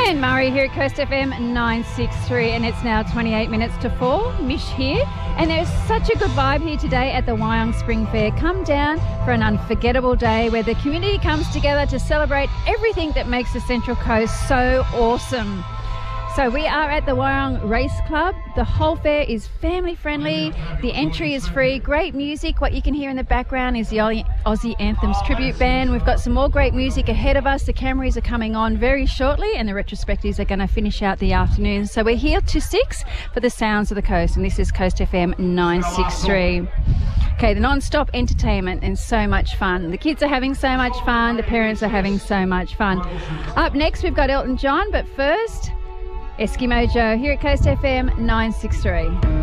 And Murray here at Coast FM 963, and it's now 28 minutes to 4. Mish here, and there's such a good vibe here today at the Wyong Spring Fair. Come down for an unforgettable day where the community comes together to celebrate everything that makes the Central Coast so awesome. So we are at the Wyong Race Club. The whole fair is family friendly. The entry is free. Great music. What you can hear in the background is the Aussie Anthems tribute band. We've got some more great music ahead of us. The Camrys are coming on very shortly, and the retrospectives are going to finish out the afternoon. So we're here to 6 for the Sounds of the Coast, and this is Coast FM 963. Okay, the non-stop entertainment and so much fun. The kids are having so much fun. The parents are having so much fun. Up next, we've got Elton John, but first, Eskimo Joe here at Coast FM 963.